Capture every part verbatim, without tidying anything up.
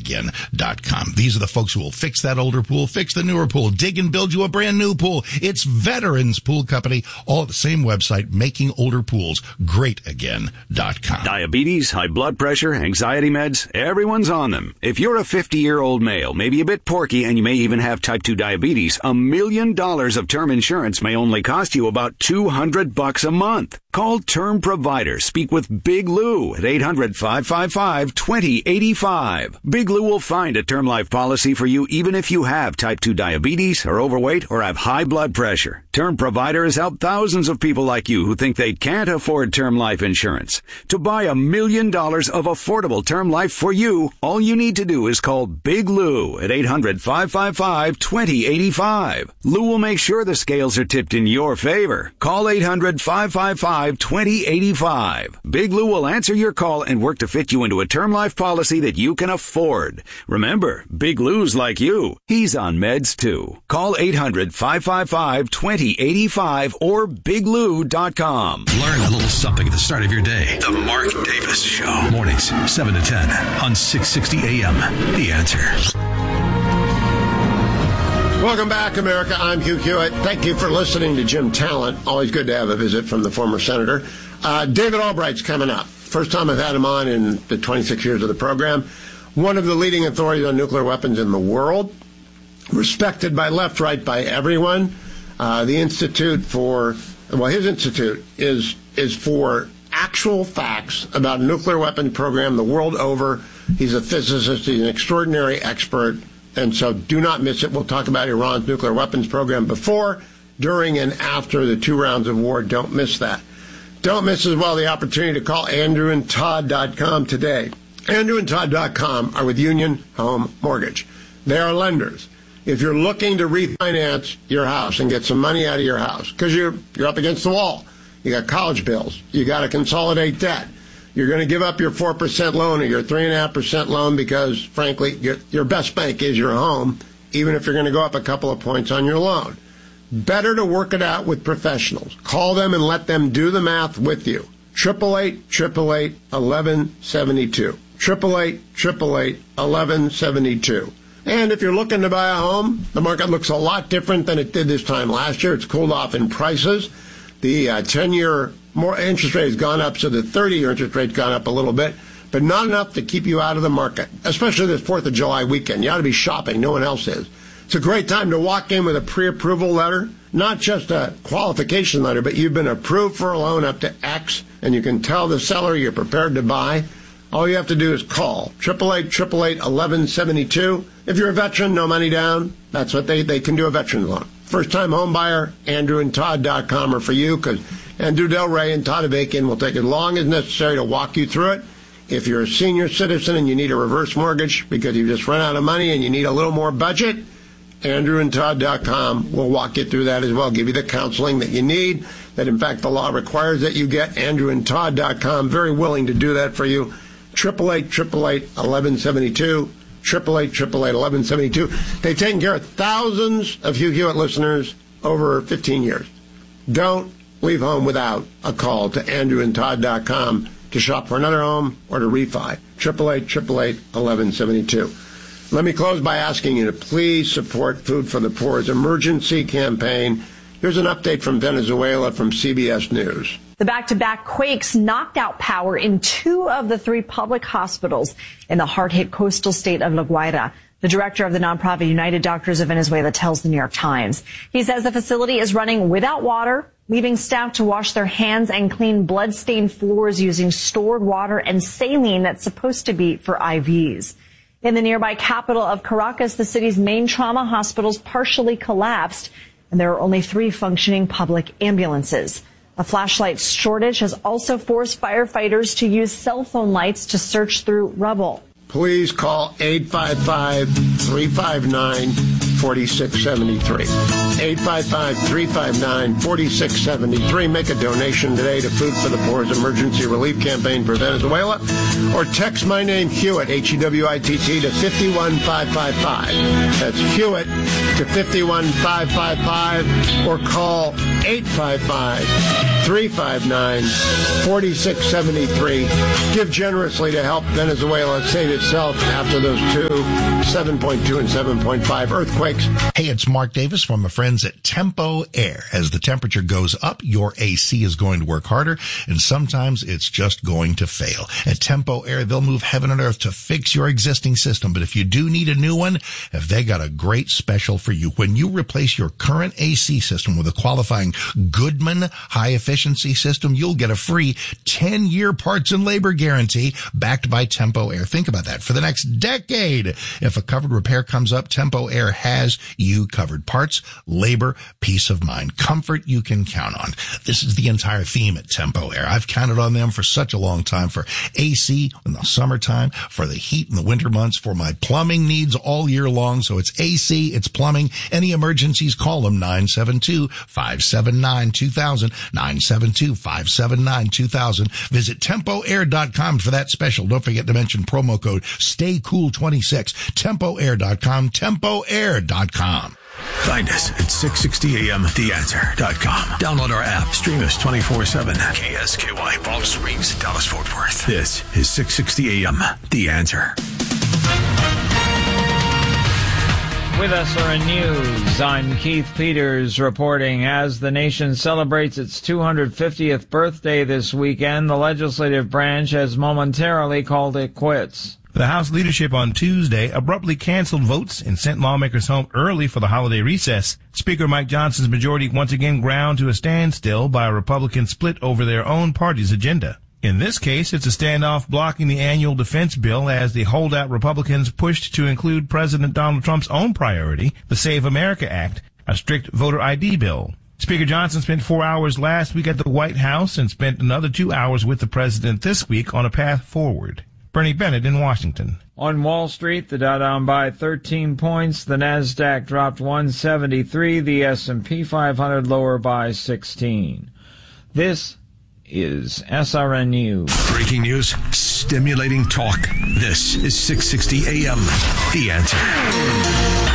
again dot com. These are the folks who will fix that older pool, fix the newer pool, dig and build you a brand new pool. It's Veterans Pool Company, all at the same website, making older pools great again dot com. Diabetes, high blood pressure, anxiety meds, everyone's on them. If you're a fifty-year-old male, maybe a bit porky, and you may even have type two diabetes, a million dollars of term insurance may only cost you about two hundred bucks a month. Call Term Provider. Speak with Big Lou at eight hundred, five five five, two zero eight five. Big Lou will find a term life policy for you even if you have type two diabetes, are overweight, or have high blood pressure. Term Provider has helped thousands of people like you who think they can't afford term life insurance. To buy a million dollars of affordable term life for you, all you need to do is call Big Lou at eight hundred, five five five, two zero eight five. Lou will make sure the scales are tipped in your favor. Call eight hundred, five five five, two zero eight five. Big Lou will answer your call and work to fit you into a term life policy that you can afford. Remember, Big Lou's like you. He's on meds too. Call eight hundred, five five five, two zero eight five or big lou dot com. Learn a little something at the start of your day. The Mark Davis Show. Mornings, seven to ten on six sixty A M. The Answer. Welcome back, America. I'm Hugh Hewitt. Thank you for listening to Jim Talent. Always good to have a visit from the former senator. Uh, David Albright's coming up. First time I've had him on in the twenty-six years of the program. One of the leading authorities on nuclear weapons in the world. Respected by left, right, by everyone. Uh, the Institute for, well, his institute is is for actual facts about nuclear weapon program the world over. He's a physicist. He's an extraordinary expert. And so do not miss it. We'll talk about Iran's nuclear weapons program before, during, and after the two rounds of war. Don't miss that. Don't miss as well the opportunity to call andrew and todd dot com today. andrew and todd dot com are with Union Home Mortgage. They are lenders. If you're looking to refinance your house and get some money out of your house, because you're, you're up against the wall, you got college bills, you got to consolidate debt, you're going to give up your four percent loan or your three point five percent loan because, frankly, your, your best bank is your home, even if you're going to go up a couple of points on your loan. Better to work it out with professionals. Call them and let them do the math with you. eight eight eight, eight eight eight, eleven seventy-two. eight eight eight, eight eight eight, eleven seventy-two. And if you're looking to buy a home, the market looks a lot different than it did this time last year. It's cooled off in prices. The uh, ten-year more interest rate has gone up, so the thirty-year interest rate's gone up a little bit, but not enough to keep you out of the market, especially this fourth of July weekend. You ought to be shopping. No one else is. It's a great time to walk in with a pre-approval letter, not just a qualification letter, but you've been approved for a loan up to X, and you can tell the seller you're prepared to buy. All you have to do is call eight eight eight, eight eight eight, eleven seventy-two. If you're a veteran, no money down, that's what they, they can do, a veteran loan. First-time home buyer, andrew and todd dot com are for you, because Andrew Del Rey and Todd Avakian will take as long as necessary to walk you through it. If you're a senior citizen and you need a reverse mortgage because you've just run out of money and you need a little more budget, andrew and todd dot com will walk you through that as well, give you the counseling that you need, that in fact the law requires that you get. andrew and todd dot com, very willing to do that for you. eight eight eight, eight eight eight, eleven seventy-two. eight eight eight, eight eight eight, eleven seventy-two. They've taken care of thousands of Hugh Hewitt listeners over fifteen years. Don't leave home without a call to andrew and todd dot com to shop for another home or to refi. eight eight eight, eight eight eight, eleven seventy-two. Let me close by asking you to please support Food for the Poor's emergency campaign. Here's an update from Venezuela from C B S News. The back-to-back quakes knocked out power in two of the three public hospitals in the hard-hit coastal state of La Guaira. The director of the nonprofit United Doctors of Venezuela tells the New York Times. He says the facility is running without water, leaving staff to wash their hands and clean blood-stained floors using stored water and saline that's supposed to be for I Vs. In the nearby capital of Caracas, the city's main trauma hospitals partially collapsed, and there are only three functioning public ambulances. A flashlight shortage has also forced firefighters to use cell phone lights to search through rubble. Please call eight five five, three five nine, four six seven three. eight five five, three five nine, four six seven three. Make a donation today to Food for the Poor's emergency relief campaign for Venezuela, or text my name, Hewitt, H E W I T T, to five one five five five. That's Hewitt to five one five five five, or call eight five five, three five nine, four six seven three. Give generously to help Venezuela save itself after those two seven point two and seven point five earthquakes. Hey, it's Mark Davis from my friends at Tempo Air. As the temperature goes up, your A C is going to work harder, and sometimes it's just going to fail. At Tempo Air, they'll move heaven and earth to fix your existing system, but if you do need a new one, if they got a great special for you. When you replace your current A C system with a qualifying Goodman high-efficiency system, you'll get a free ten-year parts and labor guarantee backed by Tempo Air. Think about that. For the next decade, if a covered repair comes up, Tempo Air has you covered. Parts, labor, peace of mind, comfort you can count on. This is the entire theme at Tempo Air. I've counted on them for such a long time, for A C in the summertime, for the heat in the winter months, for my plumbing needs all year long. So it's A C, it's plumbing. Any emergencies, call them nine seven two, five seven nine, two thousand, nine seven two, five seven nine, two thousand. Visit tempo air dot com for that special. Don't forget to mention promo code stay cool twenty-six. tempo air dot com, tempo air dot com. Find us at six sixty a m the answer dot com. Download our app. Stream us twenty-four seven. K S K Y, Palm Springs, Dallas, Fort Worth. This is six sixty A M The Answer. With S R N News, I'm Keith Peters reporting. As the nation celebrates its two hundred fiftieth birthday this weekend, the legislative branch has momentarily called it quits. The House leadership on Tuesday abruptly canceled votes and sent lawmakers home early for the holiday recess. Speaker Mike Johnson's majority once again ground to a standstill by a Republican split over their own party's agenda. In this case, it's a standoff blocking the annual defense bill as the holdout Republicans pushed to include President Donald Trump's own priority, the Save America Act, a strict voter I D bill. Speaker Johnson spent four hours last week at the White House and spent another two hours with the president this week on a path forward. Bernie Bennett in Washington. On Wall Street, the Dow down by thirteen points, the Nasdaq dropped one seventy-three, the S and P five hundred lower by sixteen. This is S R N News. Breaking news, stimulating talk. This is six sixty A M The Answer.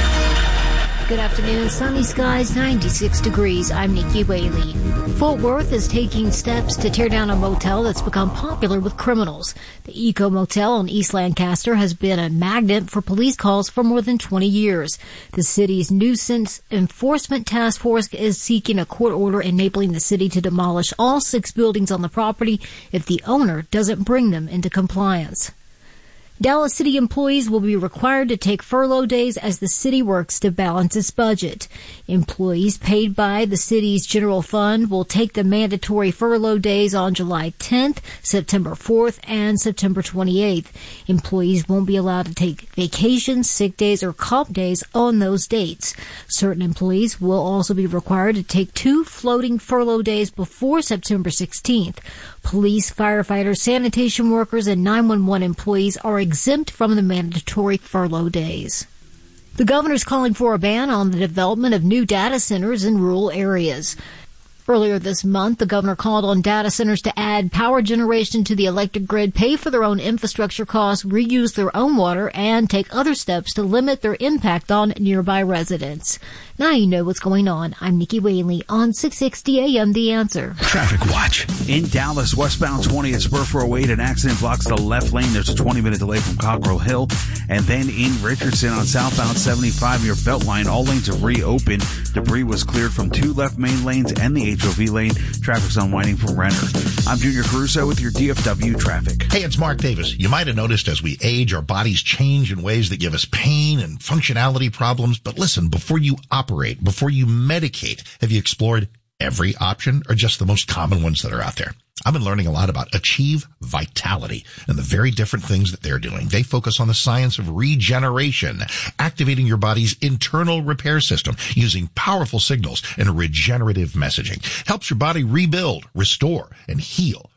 Good afternoon. Sunny skies, ninety-six degrees. I'm Nikki Whaley. Fort Worth is taking steps to tear down a motel that's become popular with criminals. The Eco Motel on East Lancaster has been a magnet for police calls for more than twenty years. The city's nuisance enforcement task force is seeking a court order enabling the city to demolish all six buildings on the property if the owner doesn't bring them into compliance. Dallas City employees will be required to take furlough days as the city works to balance its budget. Employees paid by the city's general fund will take the mandatory furlough days on July tenth, September fourth, and September twenty-eighth. Employees won't be allowed to take vacations, sick days, or comp days on those dates. Certain employees will also be required to take two floating furlough days before September sixteenth. Police, firefighters, sanitation workers, and nine one one employees are exempt from the mandatory furlough days. The governor's calling for a ban on the development of new data centers in rural areas. Earlier this month, the governor called on data centers to add power generation to the electric grid, pay for their own infrastructure costs, reuse their own water, and take other steps to limit their impact on nearby residents. Now you know what's going on. I'm Nikki Whaley on six sixty A M The Answer. Traffic watch. In Dallas, westbound twentieth Spur four oh eight, an accident blocks the left lane. There's a twenty minute delay from Cockrell Hill. And then in Richardson on southbound seventy-five near Beltline, all lanes have reopened. Debris was cleared from two left main lanes and the H O V lane. Traffic's unwinding from Renner. I'm Junior Caruso with your D F W traffic. Hey, it's Mark Davis. You might have noticed as we age, our bodies change in ways that give us pain and functionality problems. But listen, before you operate, before you medicate, have you explored every option or just the most common ones that are out there? I've been learning a lot about Achieve Vitality and the very different things that they're doing. They focus on the science of regeneration, activating your body's internal repair system using powerful signals and regenerative messaging. Helps your body rebuild, restore, and heal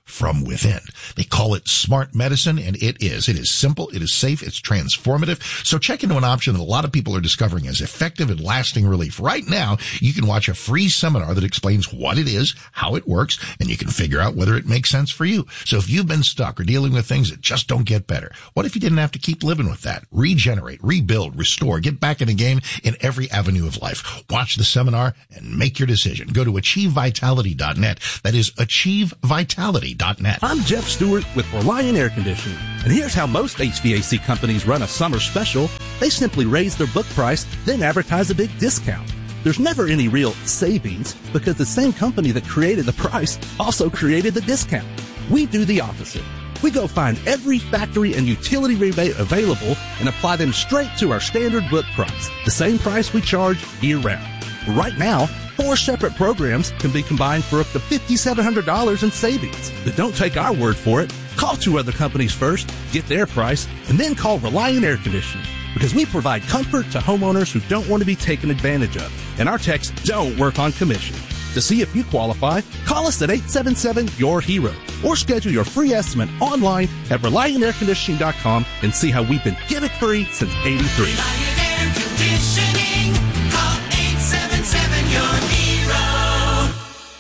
from within. They call it smart medicine, and it is. It is simple, it is safe, it's transformative. So check into an option that a lot of people are discovering as effective and lasting relief. Right now, you can watch a free seminar that explains what it is, how it works, and you can figure out whether it makes sense for you. So if you've been stuck or dealing with things that just don't get better, what if you didn't have to keep living with that? Regenerate, rebuild, restore, get back in the game in every avenue of life. Watch the seminar and make your decision. Go to achieve vitality dot net. That is achieve vitality dot net. I'm Jeff Stewart with Reliant Air Conditioning, and here's how most H V A C companies run a summer special. They simply raise their book price, then advertise a big discount. There's never any real savings because the same company that created the price also created the discount. We do the opposite. We go find every factory and utility rebate available and apply them straight to our standard book price, the same price we charge year-round. Right now, four separate programs can be combined for up to five thousand seven hundred dollars in savings. But don't take our word for it. Call two other companies first, get their price, and then call Reliant Air Conditioning, because we provide comfort to homeowners who don't want to be taken advantage of, and our techs don't work on commission. To see if you qualify, call us at eight seven seven, Y O U R hero or schedule your free estimate online at reliant air conditioning dot com and see how we've been gimmick free since eighty-three. Reliant Air Conditioning. Call eight seven seven, Y O U R hero.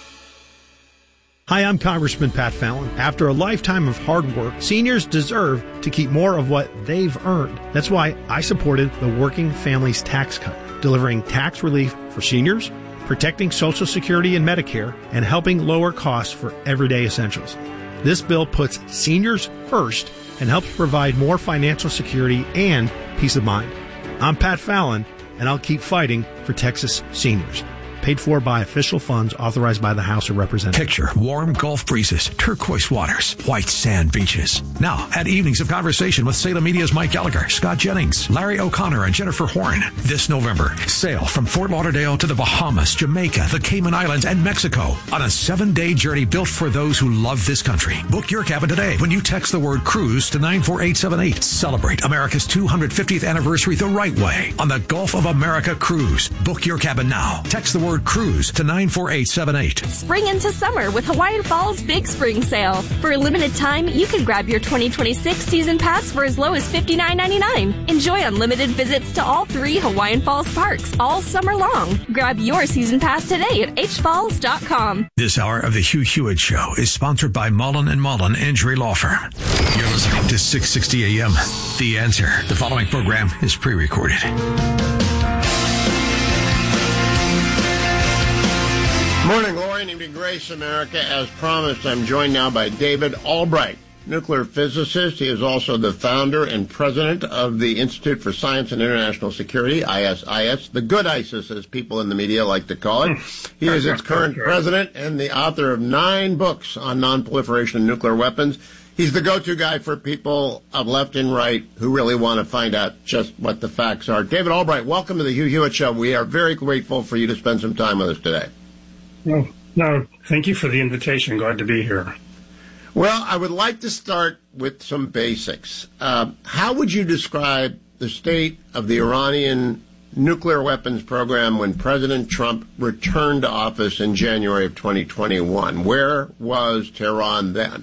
Hi, I'm Congressman Pat Fallon. After a lifetime of hard work, seniors deserve to keep more of what they've earned. That's why I supported the Working Families Tax Cut, delivering tax relief for seniors, protecting Social Security and Medicare, and helping lower costs for everyday essentials. This bill puts seniors first and helps provide more financial security and peace of mind. I'm Pat Fallon, and I'll keep fighting for Texas seniors. Paid for by official funds authorized by the House of Representatives. Picture warm Gulf breezes, turquoise waters, white sand beaches. Now, add evenings of conversation with Salem Media's Mike Gallagher, Scott Jennings, Larry O'Connor, and Jennifer Horn. This November, sail from Fort Lauderdale to the Bahamas, Jamaica, the Cayman Islands, and Mexico on a seven-day journey built for those who love this country. Book your cabin today when you text the word cruise to nine four eight seven eight. Celebrate America's two hundred fiftieth anniversary the right way on the Gulf of America Cruise. Book your cabin now. Text the word cruise to nine four eight seven eight. Spring into summer with Hawaiian Falls Big Spring Sale. For a limited time, you can grab your twenty twenty-six season pass for as low as fifty-nine ninety-nine. Enjoy unlimited visits to all three Hawaiian Falls parks all summer long. Grab your season pass today at h falls dot com. This hour of the Hugh Hewitt Show is sponsored by Mullen and Mullen Injury Law Firm. You're listening to six sixty A M. The Answer. The following program is pre-recorded. Morning, glory, and evening grace, America. As promised, I'm joined now by David Albright, nuclear physicist. He is also the founder and president of the Institute for Science and International Security, I S I S, the good ISIS, as people in the media like to call it. He is its current president and the author of nine books on nonproliferation of nuclear weapons. He's the go-to guy for people of left and right who really want to find out just what the facts are. David Albright, welcome to the Hugh Hewitt Show. We are very grateful for you to spend some time with us today. No, no, thank you for the invitation. Glad to be here. Well, I would like to start with some basics. Uh, how would you describe the state of the Iranian nuclear weapons program when President Trump returned to office in January of twenty twenty-one? Where was Tehran then?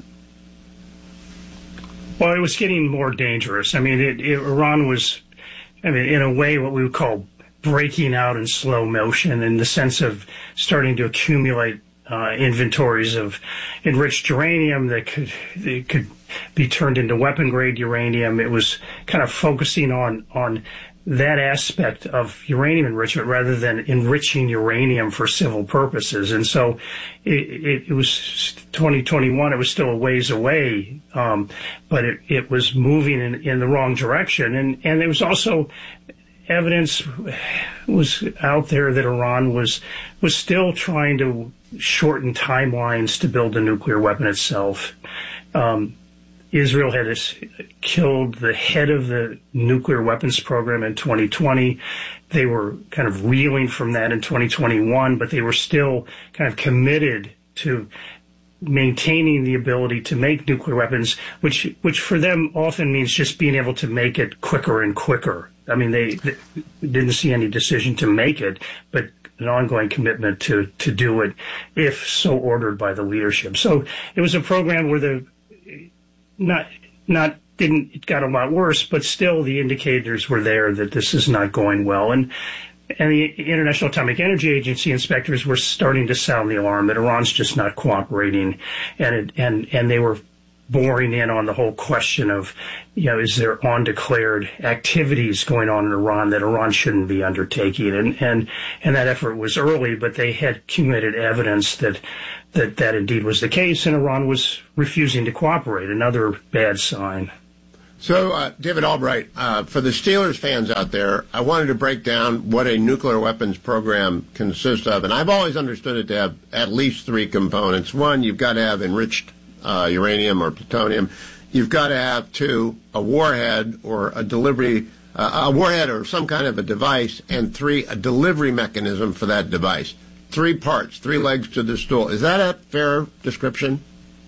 Well, it was getting more dangerous. I mean, it, it, Iran was, I mean, in a way, what we would call breaking out in slow motion, in the sense of starting to accumulate uh, inventories of enriched uranium that could that could be turned into weapon grade uranium. It was kind of focusing on on that aspect of uranium enrichment rather than enriching uranium for civil purposes. And so it, it, it was twenty twenty-one. It was still a ways away, um, but it, it was moving in, in the wrong direction. And and there was also evidence was out there that Iran was was still trying to shorten timelines to build the nuclear weapon itself. Um, Israel had killed the head of the nuclear weapons program in twenty twenty. They were kind of reeling from that in twenty twenty-one, but they were still kind of committed to maintaining the ability to make nuclear weapons, which which for them often means just being able to make it quicker and quicker. I mean, they, they didn't see any decision to make it, but an ongoing commitment to, to do it if so ordered by the leadership. So it was a program where the not not didn't it got a lot worse, but still the indicators were there that this is not going well. And and the International Atomic Energy Agency inspectors were starting to sound the alarm that Iran's just not cooperating, and it, and and they were boring in on the whole question of, you know, is there undeclared activities going on in Iran that Iran shouldn't be undertaking? And and and that effort was early, but they had accumulated evidence that that that indeed was the case, and Iran was refusing to cooperate. Another bad sign. So, uh, David Albright, uh, for the Steelers fans out there, I wanted to break down what a nuclear weapons program consists of. And I've always understood it to have at least three components. One, you've got to have enriched uh, uranium or plutonium. You've got to have, two, a warhead or a delivery, uh, a warhead or some kind of a device. And three, a delivery mechanism for that device. Three parts, three legs to the stool. Is that a fair description?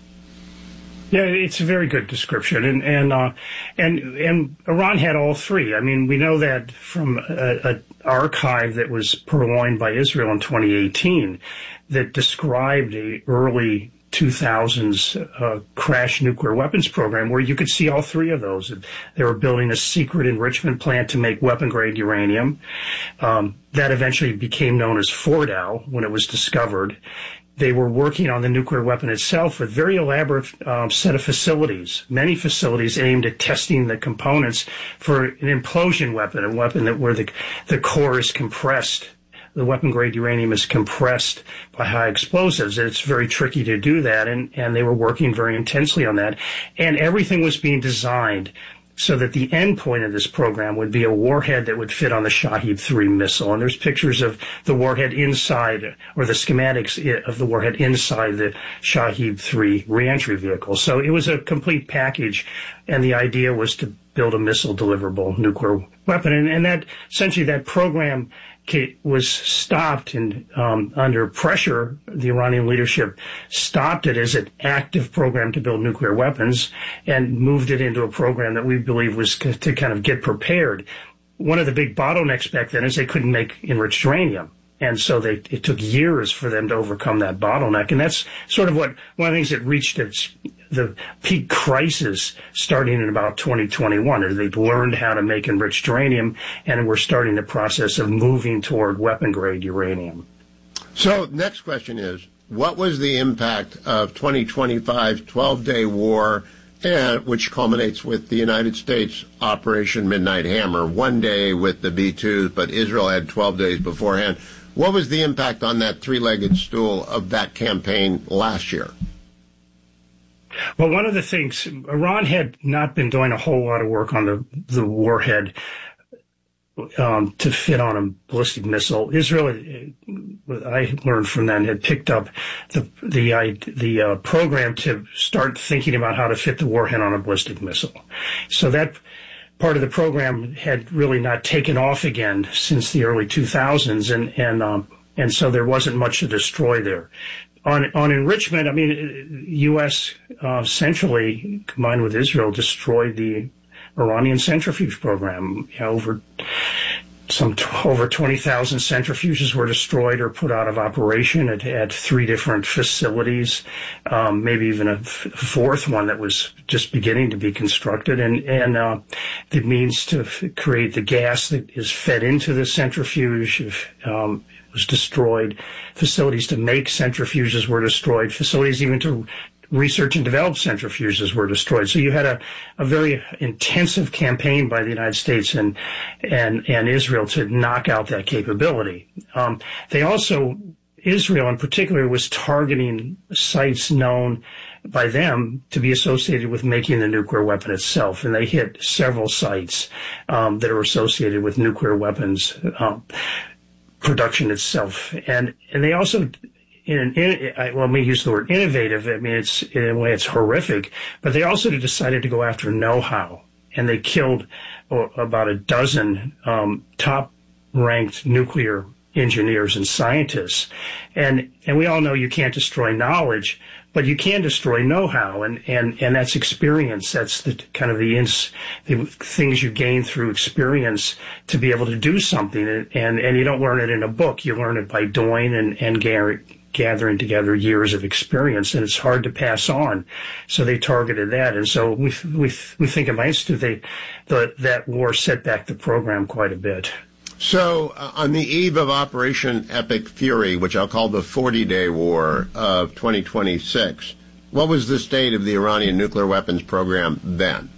Yeah, it's a very good description, and and uh, and and Iran had all three. I mean, we know that from an archive that was purloined by Israel in twenty eighteen that described a early two thousands uh, crash nuclear weapons program where you could see all three of those. They were building a secret enrichment plant to make weapon-grade uranium. Um, that eventually became known as Fordow when it was discovered. They were working on the nuclear weapon itself with very elaborate um, set of facilities, many facilities aimed at testing the components for an implosion weapon, a weapon that where the, the core is compressed. The weapon-grade uranium is compressed by high explosives. It's very tricky to do that, and, and they were working very intensely on that. And everything was being designed so that the end point of this program would be a warhead that would fit on the Shahed three missile. And there's pictures of the warhead inside, or the schematics of the warhead inside the Shahed three reentry vehicle. So it was a complete package, and the idea was to build a missile deliverable nuclear weapon. And, and that, essentially that program was stopped and um, under pressure. The Iranian leadership stopped it as an active program to build nuclear weapons and moved it into a program that we believe was to kind of get prepared. One of the big bottlenecks back then is they couldn't make enriched uranium. And so they, it took years for them to overcome that bottleneck. And that's sort of what, one of the things that reached its, the peak crisis starting in about twenty twenty-one, is they'd learned how to make enriched uranium, and we're starting the process of moving toward weapon-grade uranium. So next question is, what was the impact of twenty twenty-five's twelve-day war, and, which culminates with the United States Operation Midnight Hammer, one day with the B twos, but Israel had twelve days beforehand. What was the impact on that three-legged stool of that campaign last year? Well, one of the things, Iran had not been doing a whole lot of work on the, the warhead um, to fit on a ballistic missile. Israel, I learned from them, had picked up the the the uh, program to start thinking about how to fit the warhead on a ballistic missile. So that part of the program had really not taken off again since the early two thousands, and and um, and so there wasn't much to destroy there. On on enrichment, I mean, U S uh, centrally, combined with Israel, destroyed the Iranian centrifuge program. You know, over some t- over twenty thousand centrifuges were destroyed or put out of operation at, at three different facilities, um, maybe even a f- fourth one that was just beginning to be constructed. And, and uh, the means to f- create the gas that is fed into the centrifuge um, was destroyed. Facilities to make centrifuges were destroyed. Facilities even to research and develop centrifuges were destroyed. So you had a, a very intensive campaign by the United States and and and Israel to knock out that capability. Um, they also, Israel in particular, was targeting sites known by them to be associated with making the nuclear weapon itself, and they hit several sites um, that are associated with nuclear weapons um, production itself. And and they also, in an, in, well, let me use the word innovative. I mean, it's in a way it's horrific, but they also decided to go after know-how, and they killed oh, about a dozen um, top-ranked nuclear engineers and scientists. And and we all know you can't destroy knowledge, but you can destroy know-how, and, and, and that's experience. That's the kind of the, ins, the things you gain through experience to be able to do something, and, and, and you don't learn it in a book. You learn it by doing and, and gar- gathering together years of experience, and it's hard to pass on. So they targeted that, and so we we we think at my institute they the, that war set back the program quite a bit. So uh, on the eve of Operation Epic Fury, which I'll call the forty-day war of twenty twenty-six, what was the state of the Iranian nuclear weapons program then?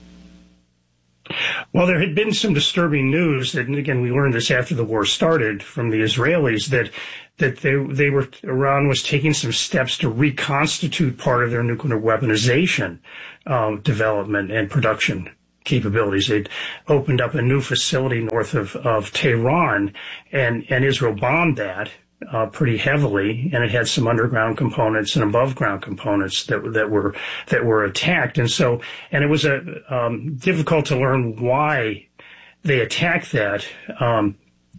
Well, there had been some disturbing news that, and again, we learned this after the war started from the Israelis, that that they they were Iran was taking some steps to reconstitute part of their nuclear weaponization um, development and production capabilities. They'd opened up a new facility north of, of Tehran, and, and Israel bombed that uh, pretty heavily, and it had some underground components and above ground components that that were that were attacked. And so, and it was a um, difficult to learn why they attacked that, um,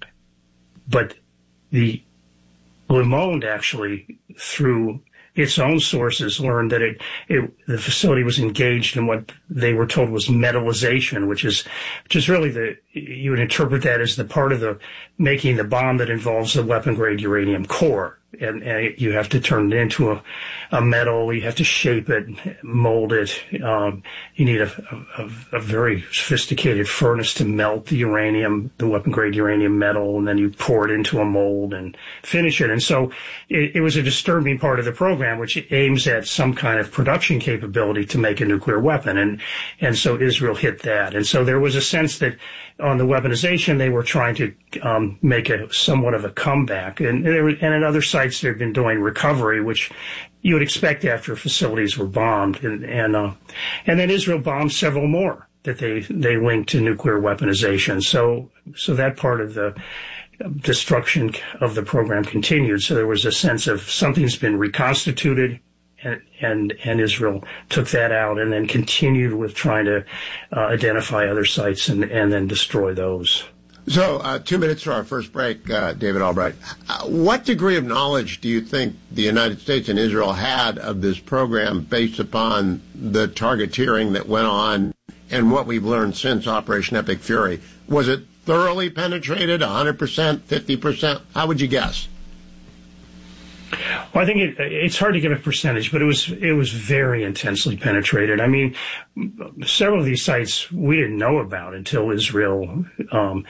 but the Le Monde actually, through its own sources, learned that it, it the facility was engaged in what they were told was metallization, which is which is really the you would interpret that as the part of the making the bomb that involves the weapon grade uranium core, and, and you have to turn it into a, a metal. You have to shape it, mold it. Um, you need a, a, a very sophisticated furnace to melt the uranium, the weapon grade uranium metal, and then you pour it into a mold and finish it. And so it, it was a disturbing part of the program, which aims at some kind of production capability to make a nuclear weapon. And, and so Israel hit that. And so there was a sense that on the weaponization, they were trying to um, make a somewhat of a comeback. And, and, and at other sites, they've been doing recovery, which you would expect after facilities were bombed. And, and, uh, and then Israel bombed several more that they, they linked to nuclear weaponization. So, so that part of the destruction of the program continued. So there was a sense of something's been reconstituted, and and, and Israel took that out and then continued with trying to uh, identify other sites and, and then destroy those. So uh, two minutes for our first break, uh, David Albright. Uh, what degree of knowledge do you think the United States and Israel had of this program based upon the targeteering that went on and what we've learned since Operation Epic Fury? Was it thoroughly penetrated, one hundred percent, fifty percent? How would you guess? Well, I think it, it's hard to give a percentage, but it was it was very intensely penetrated. I mean, several of these sites we didn't know about until Israel um,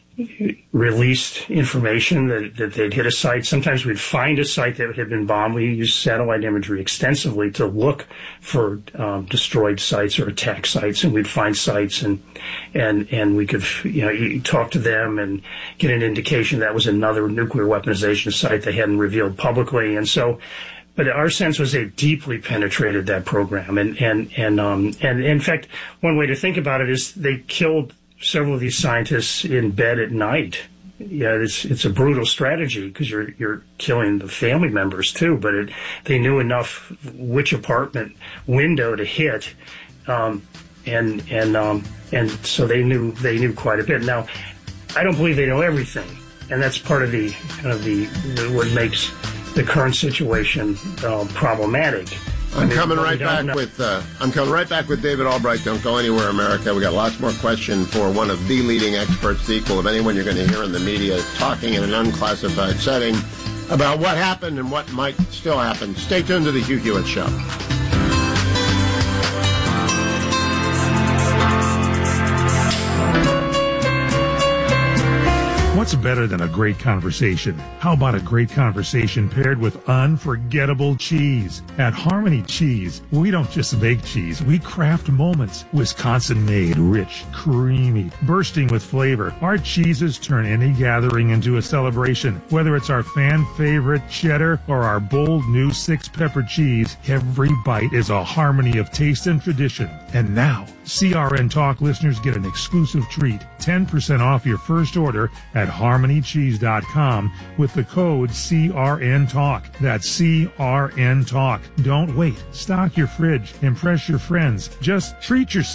released information that, that they'd hit a site. Sometimes we'd find a site that had been bombed. We used satellite imagery extensively to look for um, destroyed sites or attack sites, and we'd find sites, and and and we could you know talk to them and get an indication that was another nuclear weaponization site they hadn't revealed publicly. And so, but our sense was they deeply penetrated that program, and and and um and in fact, one way to think about it is they killed several of these scientists in bed at night. Yeah, it's it's a brutal strategy because you're you're killing the family members too. But it, they knew enough which apartment window to hit, um, and and um, and so they knew they knew quite a bit. Now, I don't believe they know everything, and that's part of the kind of the, the what makes the current situation uh, problematic. I'm coming right back with uh, I'm coming right back with David Albright. Don't go anywhere, America. We got lots more questions for one of the leading experts, the equal of anyone you're going to hear in the media, talking in an unclassified setting about what happened and what might still happen. Stay tuned to the Hugh Hewitt Show. What's better than a great conversation? How about a great conversation paired with unforgettable cheese? At Harmony Cheese, we don't just make cheese, we craft moments. Wisconsin-made, rich, creamy, bursting with flavor. Our cheeses turn any gathering into a celebration. Whether it's our fan-favorite cheddar or our bold new six-pepper cheese, every bite is a harmony of taste and tradition. And now, C R N Talk listeners get an exclusive treat, ten percent off your first order at harmony cheese dot com with the code C R N Talk. That's C R N Talk. Don't wait. Stock your fridge. Impress your friends. Just treat yourself.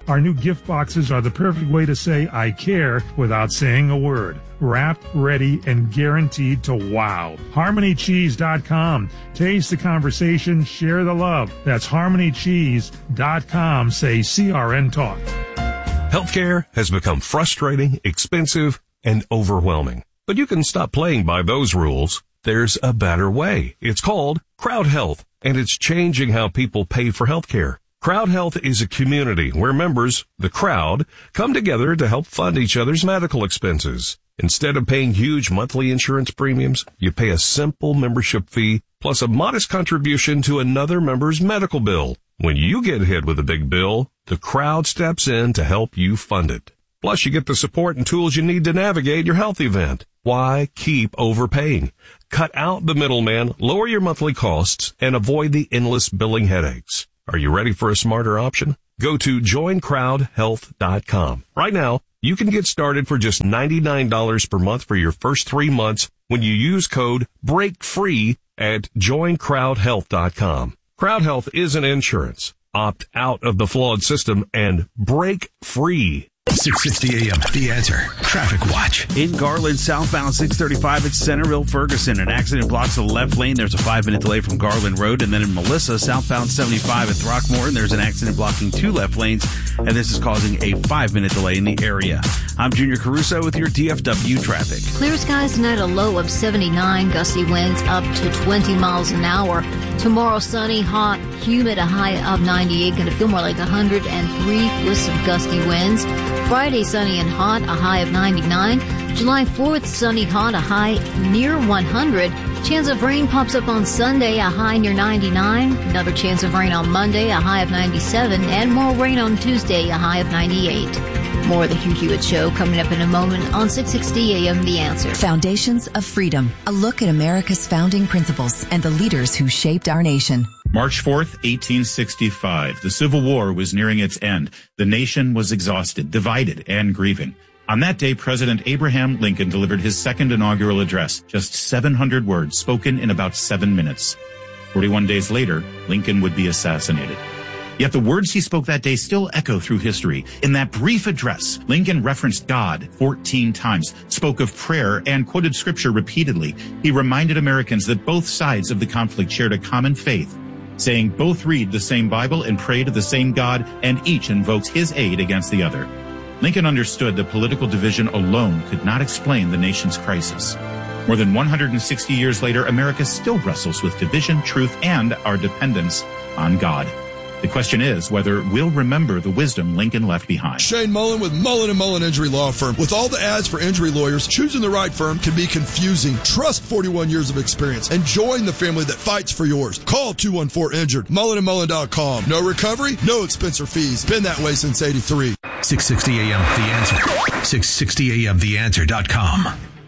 Our new gift boxes are the perfect way to say I care without saying a word. Wrapped, ready, and guaranteed to wow. harmony cheese dot com. Taste the conversation, share the love. That's harmony cheese dot com. Say C R N Talk. Healthcare has become frustrating, expensive, and overwhelming. But you can stop playing by those rules. There's a better way. It's called Crowd Health, and it's changing how people pay for healthcare. Crowd Health is a community where members, the crowd, come together to help fund each other's medical expenses. Instead of paying huge monthly insurance premiums, you pay a simple membership fee plus a modest contribution to another member's medical bill. When you get hit with a big bill, the crowd steps in to help you fund it. Plus, you get the support and tools you need to navigate your health event. Why keep overpaying? Cut out the middleman, lower your monthly costs, and avoid the endless billing headaches. Are you ready for a smarter option? Go to join crowd health dot com. Right now, you can get started for just ninety-nine dollars per month for your first three months when you use code BREAKFREE at join crowd health dot com. Crowd Health isn't insurance. Opt out of the flawed system and break free. six sixty A M, The Answer. Traffic Watch. In Garland, southbound six thirty-five at Centerville Ferguson. An accident blocks the left lane. There's a five-minute delay from Garland Road. And then in Melissa, southbound seventy-five at Throckmorton, there's an accident blocking two left lanes. And this is causing a five-minute delay in the area. I'm Junior Caruso with your D F W traffic. Clear skies tonight, a low of seventy-nine, gusty winds up to twenty miles an hour. Tomorrow, sunny, hot, humid, a high of ninety-eight. Going to feel more like one hundred three with some gusty winds. Friday, sunny and hot, a high of ninety-nine. July fourth, sunny, hot, a high near one hundred. Chance of rain pops up on Sunday, a high near ninety-nine. Another chance of rain on Monday, a high of ninety-seven. And more rain on Tuesday, a high of ninety-eight. More of the Hugh Hewitt Show coming up in a moment on six sixty A M The Answer. Foundations of Freedom, a look at America's founding principles and the leaders who shaped our nation. March fourth, eighteen sixty-five. The Civil War was nearing its end. The nation was exhausted, divided, and grieving. On that day, President Abraham Lincoln delivered his second inaugural address, just seven hundred words spoken in about seven minutes. forty-one days later, Lincoln would be assassinated. Yet the words he spoke that day still echo through history. In that brief address, Lincoln referenced God fourteen times, spoke of prayer, and quoted scripture repeatedly. He reminded Americans that both sides of the conflict shared a common faith, saying both read the same Bible and pray to the same God, and each invokes his aid against the other. Lincoln understood that political division alone could not explain the nation's crisis. More than one hundred sixty years later, America still wrestles with division, truth, and our dependence on God. The question is whether we'll remember the wisdom Lincoln left behind. Shane Mullen with Mullen and Mullen Injury Law Firm. With all the ads for injury lawyers, choosing the right firm can be confusing. Trust forty-one years of experience and join the family that fights for yours. Call two one four injured. Mullen and Mullen dot com. No recovery, no expense or fees. Been that way since eighty-three. six sixty A M The Answer. six sixty A M the answer dot com.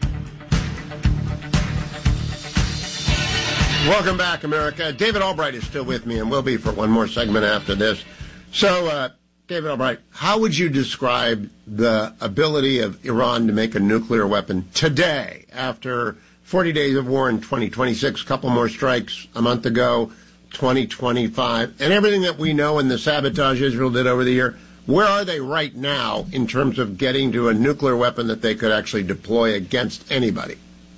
Welcome back, America. David Albright is still with me and will be for one more segment after this. So, uh, David Albright, how would you describe the ability of Iran to make a nuclear weapon today, after forty days of war in twenty twenty-six, a couple more strikes a month ago, twenty twenty-five, and everything that we know and the sabotage Israel did over the year? Where are they right now in terms of getting to a nuclear weapon that they could actually deploy against anybody?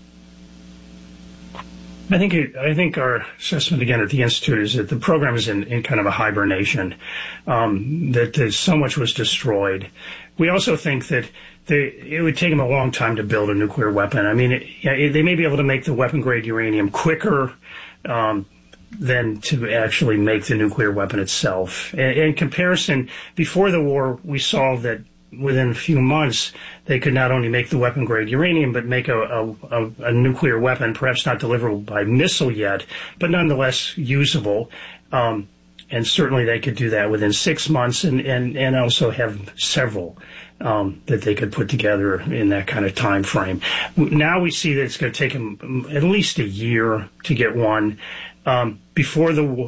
I think it, I think our assessment again at the Institute is that the program is in, in kind of a hibernation, um, that there's so much was destroyed. We also think that they, it would take them a long time to build a nuclear weapon. I mean, it, it, they may be able to make the weapon-grade uranium quicker um, than to actually make the nuclear weapon itself. In, in comparison, before the war, we saw that within a few months, they could not only make the weapon-grade uranium, but make a, a, a, a nuclear weapon, perhaps not deliverable by missile yet, but nonetheless usable. Um, and certainly they could do that within six months and, and, and also have several um, that they could put together in that kind of time frame. Now we see that it's going to take them at least a year to get one. Um, before the war,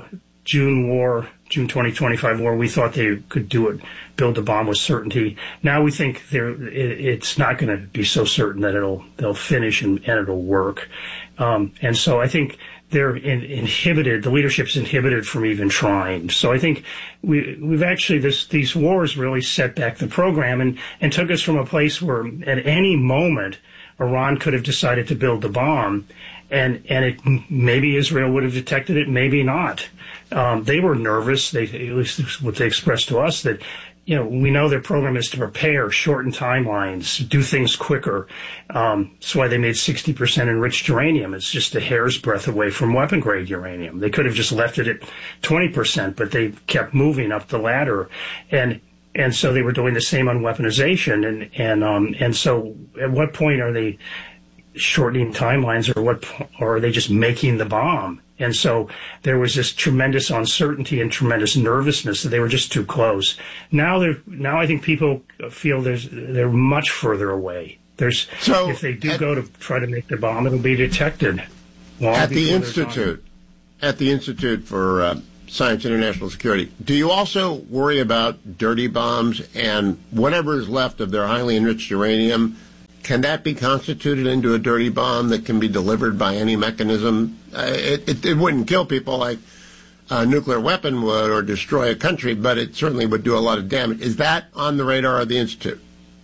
June war, June twenty twenty-five war, we thought they could do it, build the bomb with certainty. Now we think they're, it, it's not going to be so certain that it'll they'll finish and, and it'll work. Um, and so I think they're in, inhibited. The leadership's inhibited from even trying. So I think we we've actually this these wars really set back the program and and took us from a place where at any moment Iran could have decided to build the bomb. And and it, maybe Israel would have detected it, maybe not. Um, they were nervous. They, at least what they expressed to us, that, you know, we know their program is to prepare, shorten timelines, do things quicker. Um, that's why they made sixty percent enriched uranium. It's just a hair's breadth away from weapon-grade uranium. They could have just left it at twenty percent, but they kept moving up the ladder. And and so they were doing the same on weaponization. And, and, um, and so at what point are they shortening timelines, or what, or are they just making the bomb? And so there was this tremendous uncertainty and tremendous nervousness that they were just too close. Now they're, now I think people feel there's, they're much further away. There's, so if they do at, go to try to make the bomb, it'll be detected. At the Institute, at the Institute for uh, Science and International Security, do you also worry about dirty bombs and whatever is left of their highly enriched uranium? Can that be constituted into a dirty bomb that can be delivered by any mechanism? Uh, it, it, it wouldn't kill people like a nuclear weapon would or destroy a country, but it certainly would do a lot of damage. Is that on the radar of the Institute?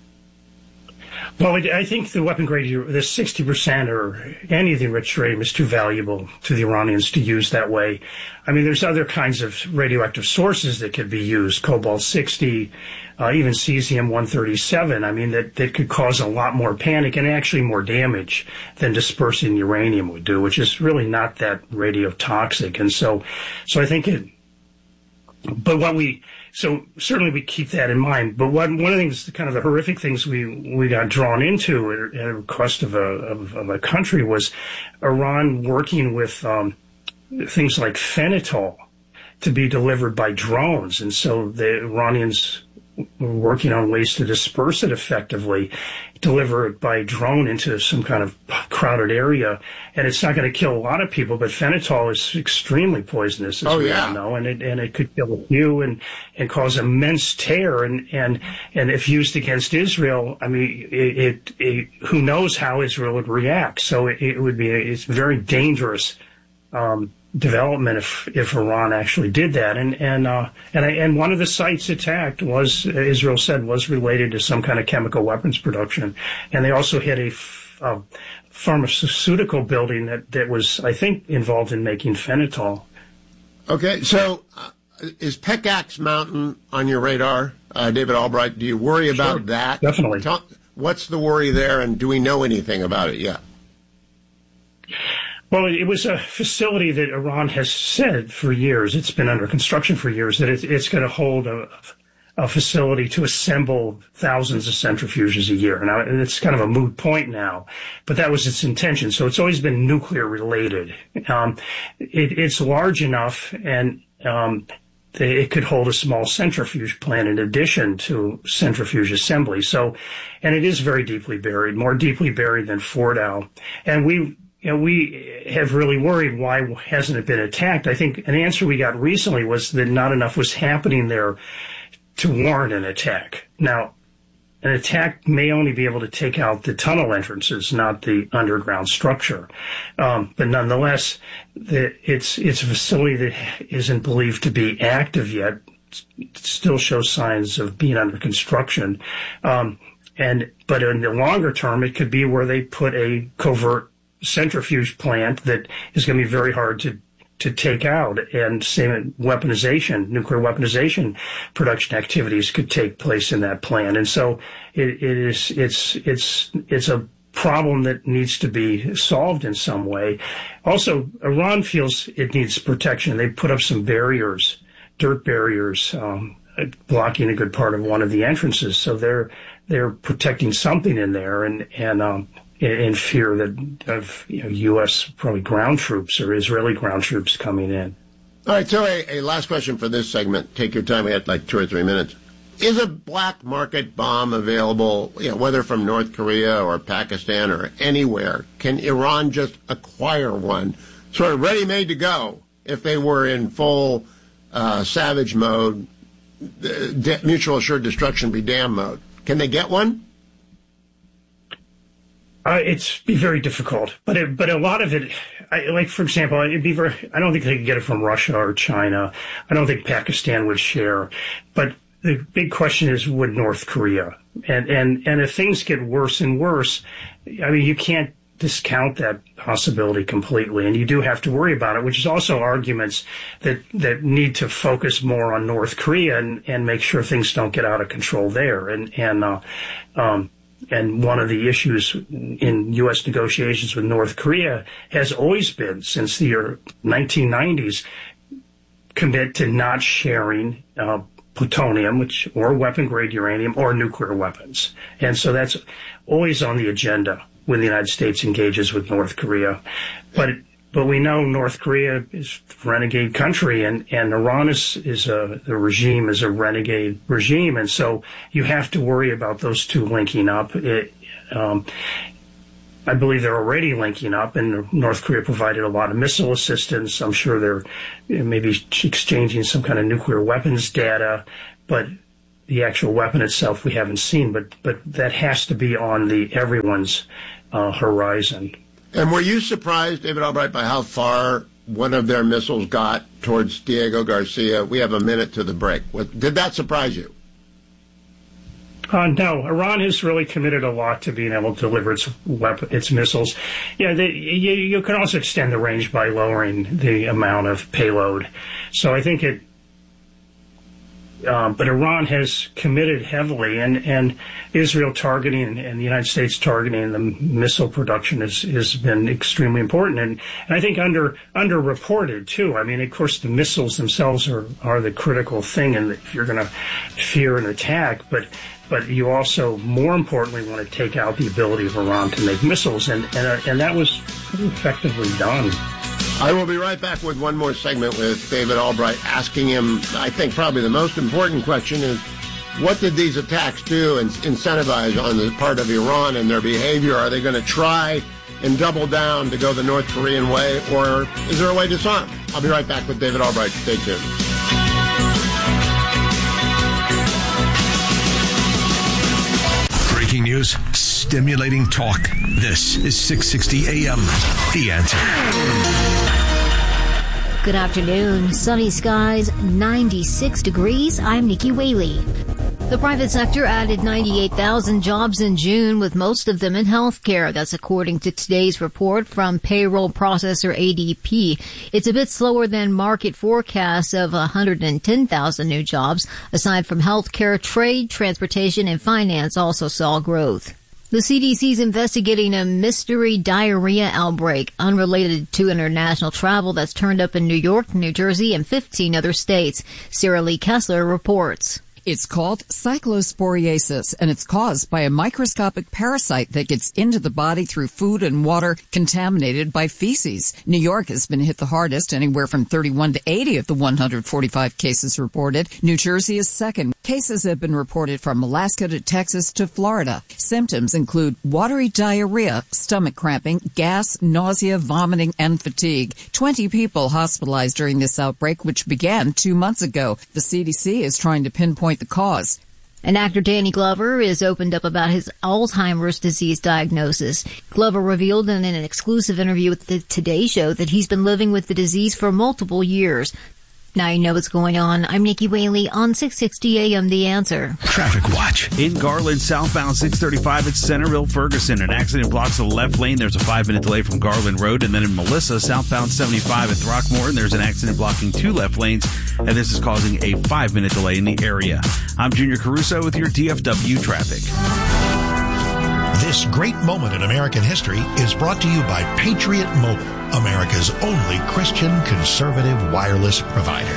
Well, I think the weapon grade, the sixty percent or any of the enriched uranium is too valuable to the Iranians to use that way. I mean, there's other kinds of radioactive sources that could be used, cobalt sixty, uh, even cesium one thirty-seven. I mean, that, that could cause a lot more panic and actually more damage than dispersing uranium would do, which is really not that radiotoxic. And so, so I think it, but what we, so certainly we keep that in mind. But one one of the things, kind of the horrific things we we got drawn into at, at a request of a of, of a country was Iran working with um, things like phenol to be delivered by drones, and so the Iranians were working on ways to disperse it effectively, deliver it by drone into some kind of crowded area. And it's not going to kill a lot of people, but phenol is extremely poisonous, as oh, we yeah. all know, and it and it could kill a few and and cause immense tear. And and and if used against Israel, I mean, it, it, it who knows how Israel would react? So it, it would be a, it's very dangerous um, development if if Iran actually did that. And and uh, and I, and one of the sites attacked was, Israel said, was related to some kind of chemical weapons production, and they also hit a, a pharmaceutical building that that was, I think, involved in making phenol. Okay, so uh, is Pickaxe Mountain on your radar, uh, David Albright? Do you worry about Sure, that? definitely. Tell, what's the worry there, and do we know anything about it yet? Well, it was a facility that Iran has said for years, it's been under construction for years, that it, it's going to hold a, a facility to assemble thousands of centrifuges a year. Now, it's kind of a moot point now, but that was its intention. So it's always been nuclear related. Um, it, it's large enough, and um, it could hold a small centrifuge plant in addition to centrifuge assembly. So, and it is very deeply buried, more deeply buried than Fordow. And we, you know, we have really worried, why hasn't it been attacked? I think an answer we got recently was that not enough was happening there to warrant an attack. Now, an attack may only be able to take out the tunnel entrances, not the underground structure. Um, but nonetheless, the, it's it's a facility that isn't believed to be active yet. It still shows signs of being under construction. Um, and but in the longer term, it could be where they put a covert centrifuge plant that is going to be very hard to to take out, and same weaponization, nuclear weaponization production activities could take place in that plant. And so it, it is, it's, it's, it's a problem that needs to be solved in some way. Also, Iran feels it needs protection. They put up some barriers, dirt barriers, um, blocking a good part of one of the entrances. So they're, they're protecting something in there, and, and, um, in fear that of, you know, U S probably ground troops or Israeli ground troops coming in. All right, so a, a last question for this segment. Take your time. We had like two or three minutes. Is a black market bomb available, you know, whether from North Korea or Pakistan or anywhere? Can Iran just acquire one, sort of ready-made to go, if they were in full uh, savage mode, de- mutual assured destruction be damned mode. Can they get one? Uh, it's be very difficult, but it, but a lot of it, I, like for example, it'd be very. I don't think they could get it from Russia or China. I don't think Pakistan would share. But the big question is, would North Korea? And and and if things get worse and worse, I mean, you can't discount that possibility completely, and you do have to worry about it. Which is also arguments that that need to focus more on North Korea and and make sure things don't get out of control there. And and uh, um. And one of the issues in U S negotiations with North Korea has always been, since the nineteen nineties, commit to not sharing uh, plutonium, which or weapon-grade uranium, or nuclear weapons. And so that's always on the agenda when the United States engages with North Korea. But but we know North Korea is a renegade country, and, and Iran is, is a, the regime is a renegade regime. And so you have to worry about those two linking up. It, um, I believe they're already linking up, and North Korea provided a lot of missile assistance. I'm sure they're maybe exchanging some kind of nuclear weapons data, but the actual weapon itself we haven't seen. But, but that has to be on the everyone's uh, horizon. And were you surprised, David Albright, by how far one of their missiles got towards Diego Garcia? We have a minute to the break. Did that surprise you? Uh, no, Iran has really committed a lot to being able to deliver its weapon, its missiles. Yeah, they, you, you can also extend the range by lowering the amount of payload. So I think it. Um, but Iran has committed heavily, and, and Israel targeting and the United States targeting the missile production has, has been extremely important, and, and I think under underreported too. I mean, of course, the missiles themselves are, are the critical thing, and if you're going to fear an attack, but but you also, more importantly, want to take out the ability of Iran to make missiles, and and, uh, and that was pretty effectively done. I will be right back with one more segment with David Albright, asking him, I think probably the most important question is, what did these attacks do and incentivize on the part of Iran and their behavior? Are they going to try and double down to go the North Korean way, or is there a way to disarm? I'll be right back with David Albright. Stay tuned. Breaking news, stimulating talk. This is six sixty A M. The Answer. Good afternoon. Sunny skies, ninety-six degrees. I'm Nikki Whaley. The private sector added ninety-eight thousand jobs in June, with most of them in healthcare. That's according to today's report from payroll processor A D P. It's a bit slower than market forecasts of one hundred ten thousand new jobs. Aside from healthcare, trade, transportation, and finance also saw growth. The C D C is investigating a mystery diarrhea outbreak unrelated to international travel that's turned up in New York, New Jersey, and fifteen other states. Sarah Lee Kessler reports. It's called cyclosporiasis, and it's caused by a microscopic parasite that gets into the body through food and water contaminated by feces. New York has been hit the hardest, anywhere from thirty-one to eighty of the one hundred forty-five cases reported. New Jersey is second. Cases have been reported from Alaska to Texas to Florida. Symptoms include watery diarrhea, stomach cramping, gas, nausea, vomiting, and fatigue. Twenty people hospitalized during this outbreak, which began two months ago. The C D C is trying to pinpoint the cause. And actor Danny Glover is opened up about his Alzheimer's disease diagnosis. Glover revealed in an exclusive interview with the Today Show that he's been living with the disease for multiple years. Now you know what's going on. I'm Nikki Whaley on six sixty A M The Answer. Traffic watch. In Garland, southbound six thirty-five at Centerville Ferguson. An accident blocks the left lane. There's a five-minute delay from Garland Road. And then in Melissa, southbound seventy-five at Throckmorton, there's an accident blocking two left lanes. And this is causing a five-minute delay in the area. I'm Junior Caruso with your D F W traffic. This great moment in American history is brought to you by Patriot Mobile, America's only Christian conservative wireless provider.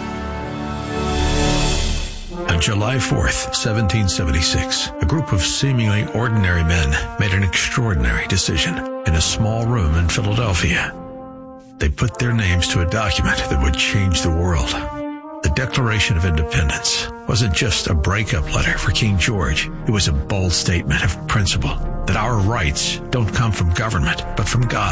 On July fourth, seventeen seventy-six, a group of seemingly ordinary men made an extraordinary decision in a small room in Philadelphia. They put their names to a document that would change the world. The Declaration of Independence wasn't just a breakup letter for King George. It was a bold statement of principle that our rights don't come from government, but from God.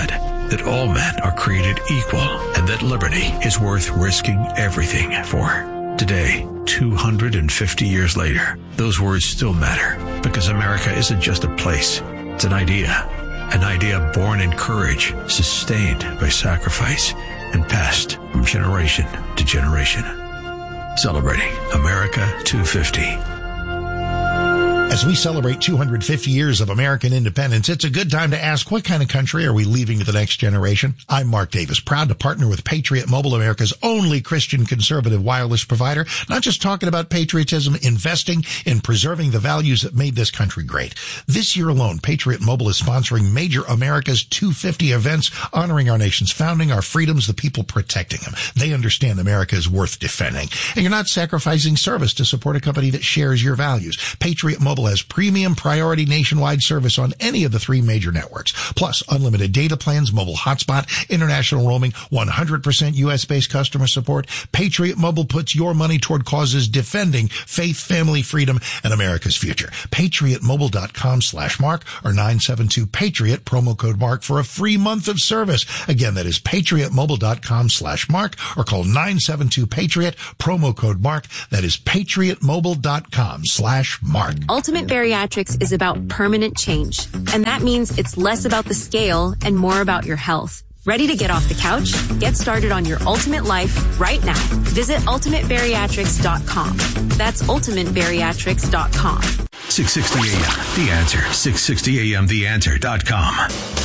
that all men are created equal and that liberty is worth risking everything for. Today, two hundred fifty years later, those words still matter because America isn't just a place. It's an idea. An idea born in courage, sustained by sacrifice, and passed from generation to generation. Celebrating America two fifty. As we celebrate two hundred fifty years of American independence, it's a good time to ask, what kind of country are we leaving to the next generation? I'm Mark Davis, proud to partner with Patriot Mobile, America's only Christian conservative wireless provider. Not just talking about patriotism, investing in preserving the values that made this country great. This year alone, Patriot Mobile is sponsoring major America's two fifty events, honoring our nation's founding, our freedoms, the people protecting them. They understand America is worth defending. And you're not sacrificing service to support a company that shares your values. Patriot Mobile has premium priority nationwide service on any of the three major networks, plus unlimited data plans, mobile hotspot, international roaming, one hundred percent U S-based customer support. Patriot Mobile puts your money toward causes defending faith, family, freedom, and America's future. PatriotMobile.com slash Mark or nine seven two Patriot, promo code Mark for a free month of service. Again, that is PatriotMobile.com slash Mark or call nine seven two Patriot, promo code Mark. That is PatriotMobile.com slash Mark. Ultimate Bariatrics is about permanent change, and that means it's less about the scale and more about your health. Ready to get off the couch? Get started on your ultimate life right now. Visit ultimate bariatrics dot com. That's ultimate bariatrics dot com. six sixty A M, The Answer. six sixty A M the answer dot com.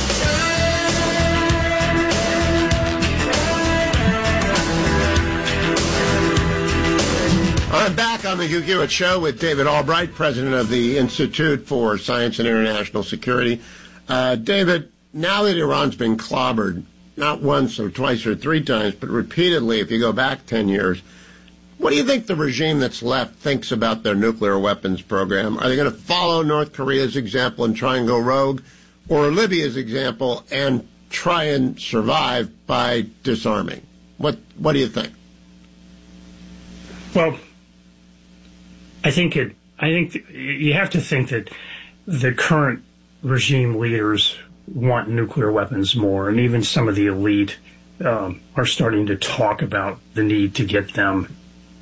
I'm back on the Hugh Hewitt Show with David Albright, president of the Institute for Science and International Security. Uh, David, now that Iran's been clobbered, not once or twice or three times, but repeatedly, if you go back ten years, what do you think the regime that's left thinks about their nuclear weapons program? Are they going to follow North Korea's example and try and go rogue, or Libya's example and try and survive by disarming? What What do you think? Well, I think it. I think th- you have to think that the current regime leaders want nuclear weapons more, and even some of the elite um, are starting to talk about the need to get them.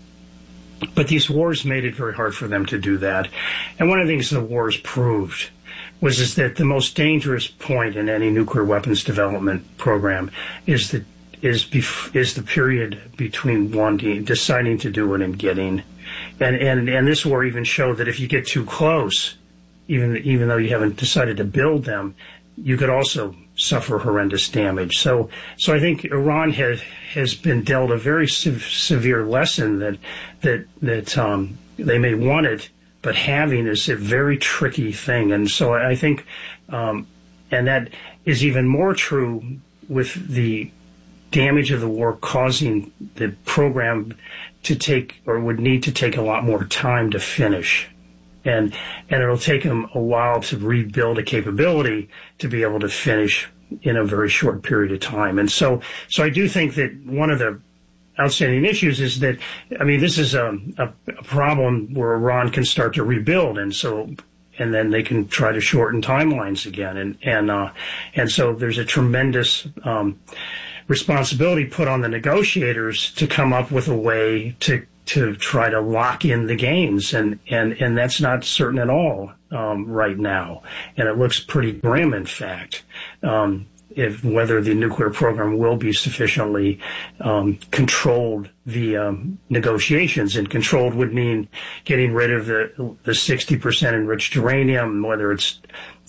But these wars made it very hard for them to do that. And one of the things the wars proved was is that the most dangerous point in any nuclear weapons development program is the is bef- is the period between wanting, deciding to do it and getting. And, and and this war even showed that if you get too close, even even though you haven't decided to build them, you could also suffer horrendous damage. So so I think Iran has has been dealt a very se- severe lesson that that that um, they may want it, but having is a very tricky thing. And so I think, um, and that is even more true with the damage of the war causing the program to take, or would need to take, a lot more time to finish. And and it'll take them a while to rebuild a capability to be able to finish in a very short period of time. And so so I do think that one of the outstanding issues is that, I mean, this is a, a, a problem where Iran can start to rebuild, and so and then they can try to shorten timelines again. And and uh, and so there's a tremendous um, responsibility put on the negotiators to come up with a way to to try to lock in the gains, and and and that's not certain at all um, right now, and it looks pretty grim, in fact, um, if whether the nuclear program will be sufficiently um, controlled via negotiations. And controlled would mean getting rid of the the sixty percent enriched uranium, whether it's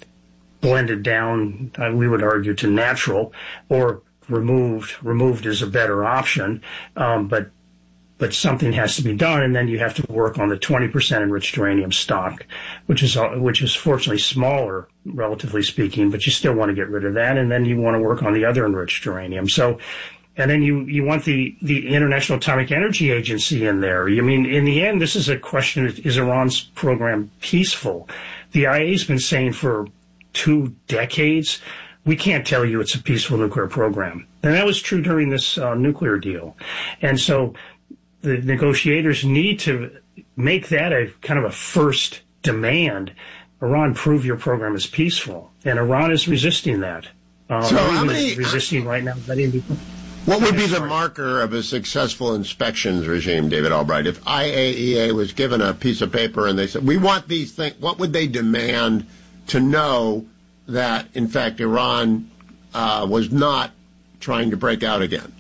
blended down, uh, we would argue, to natural, or removed. Removed is a better option, um, but but something has to be done, and then you have to work on the twenty percent enriched uranium stock, which is which is fortunately smaller, relatively speaking, but you still want to get rid of that, and then you want to work on the other enriched uranium. So, and then you, you want the, the International Atomic Energy Agency in there. I mean, in the end, this is a question, is Iran's program peaceful? The I A E A's been saying for two decades, we can't tell you it's a peaceful nuclear program. And that was true during this uh, nuclear deal. And so the negotiators need to make that a kind of a first demand. Iran, prove your program is peaceful. And Iran is resisting that. Uh, so how even many resisting right now? That Indian, what would be the marker of a successful inspections regime, David Albright? If I A E A was given a piece of paper and they said, we want these things, what would they demand to know that, in fact, Iran uh, was not trying to break out again?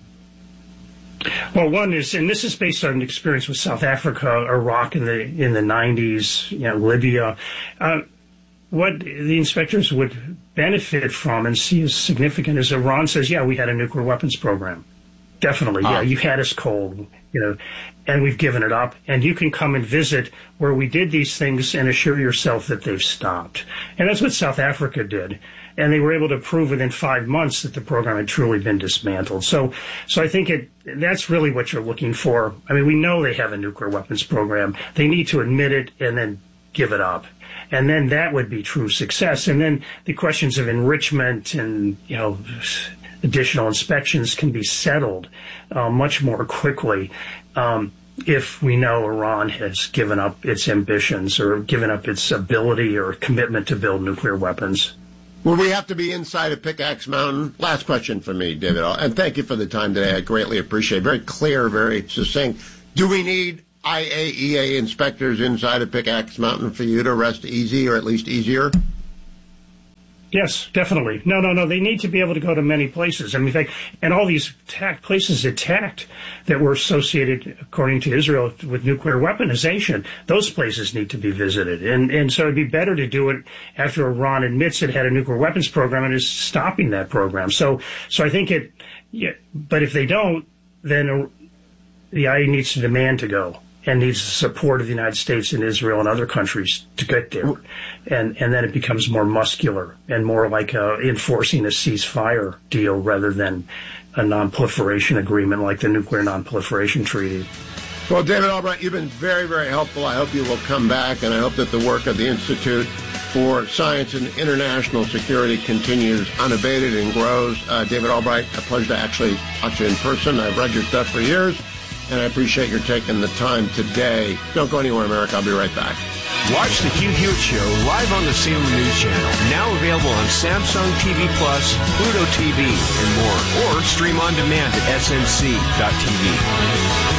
Well, one is, and this is based on experience with South Africa, Iraq in the in the nineties, you know, Libya. Uh, what the inspectors would benefit from and see as significant is Iran says, yeah, we had a nuclear weapons program. Definitely, yeah, you had us cold, you know, and we've given it up. And you can come and visit where we did these things and assure yourself that they've stopped. And that's what South Africa did. And they were able to prove within five months that the program had truly been dismantled. So, so I think it, that's really what you're looking for. I mean, we know they have a nuclear weapons program. They need to admit it and then give it up. And then that would be true success. And then the questions of enrichment and, you know, additional inspections can be settled uh, much more quickly um, if we know Iran has given up its ambitions or given up its ability or commitment to build nuclear weapons. Will we have to be inside of Pickaxe Mountain? Last question for me, David. And thank you for the time today. I greatly appreciate it. Very clear, very succinct. Do we need I A E A inspectors inside of Pickaxe Mountain for you to rest easy, or at least easier? Yes, definitely. No, no, no. They need to be able to go to many places. I mean, in fact, and all these attack, places attacked that were associated, according to Israel, with nuclear weaponization, those places need to be visited. And and so it'd be better to do it after Iran admits it had a nuclear weapons program and is stopping that program. So, so I think it. Yeah, but if they don't, then the I A E A needs to demand to go. And needs the support of the United States and Israel and other countries to get there. And and then it becomes more muscular and more like uh, enforcing a ceasefire deal rather than a non-proliferation agreement like the Nuclear Non-Proliferation Treaty. Well, David Albright, you've been very, very helpful. I hope you will come back, and I hope that the work of the Institute for Science and International Security continues unabated and grows. Uh, David Albright, a pleasure to actually talk to you in person. I've read your stuff for years. And I appreciate your taking the time today. Don't go anywhere, America. I'll be right back. Watch the Hugh Hewitt Show live on the Salem News Channel. Now available on Samsung T V Plus, Pluto T V, and more. Or stream on demand at S N C dot T V.